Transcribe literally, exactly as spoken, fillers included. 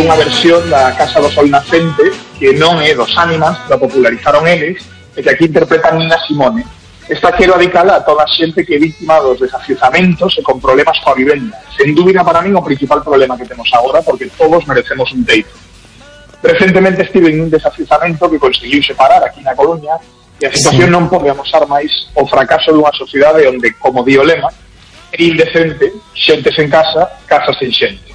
unha versión da Casa do Sol Nacente que non é dos Ánimas, que a popularizaron eles, e que aquí interpretan Nina Simone. Esta quero dedicada a toda a xente que é víctima dos desafiuzamentos e con problemas coa vivenda. Sen dúbida para min o principal problema que temos agora, porque todos merecemos un teito. Recentemente estive en un desafiuzamento que conseguiu separar aquí na Coruña e a situación non pode amosar máis o fracaso dunha sociedade onde, como di o lema, é indecente, xente sen casa, casa sen xente.